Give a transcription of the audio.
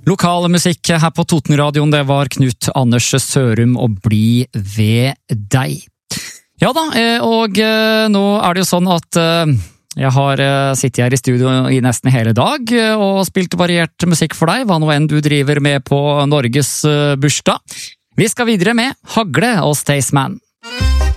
Lokal musikk her på Totenradioen, det var Knut Anders Sørum og Bli ved deg. Ja da, og nå er det jo sånn at jeg har sittet her i studio i nesten hele dag og spilt variert musikk for deg, hva nå enn du driver med på Norges bursdag. Vi skal videre med Hagle og Staysman.